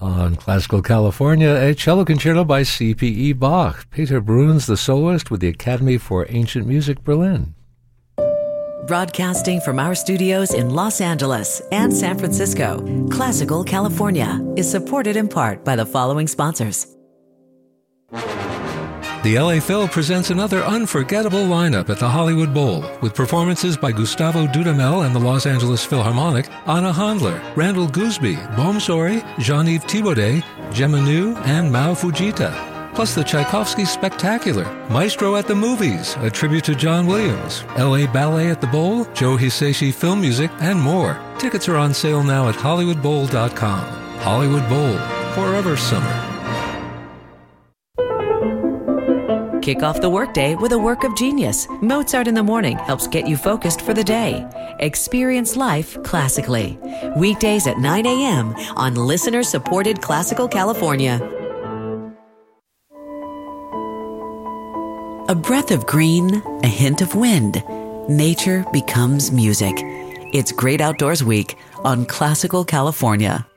On Classical California, a cello concerto by C.P.E. Bach. Peter Bruns, the soloist with the Academy for Ancient Music, Berlin. Broadcasting from our studios in Los Angeles and San Francisco, Classical California is supported in part by the following sponsors. The LA Phil presents another unforgettable lineup at the Hollywood Bowl with performances by Gustavo Dudamel and the Los Angeles Philharmonic, Anna Handler, Randall Gooseby, Bohm Sori, Jean-Yves Thibaudet, Gemma Nu, and Mao Fujita. Plus the Tchaikovsky Spectacular, Maestro at the Movies, a tribute to John Williams, LA Ballet at the Bowl, Joe Hisaishi Film Music, and more. Tickets are on sale now at HollywoodBowl.com. Hollywood Bowl, forever summer. Kick off the workday with a work of genius. Mozart in the Morning helps get you focused for the day. Experience life classically. Weekdays at 9 a.m. on listener-supported Classical California. A breath of green, a hint of wind. Nature becomes music. It's Great Outdoors Week on Classical California.